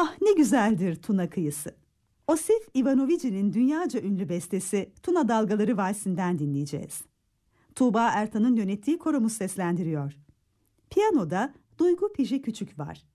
Ah ne güzeldir Tuna kıyısı. Osif Ivanovici'nin dünyaca ünlü bestesi Tuna Dalgaları Valsi'nden dinleyeceğiz. Tuğba Ertan'ın yönettiği koromuz seslendiriyor. Piyanoda Duygu Piji Küçük var.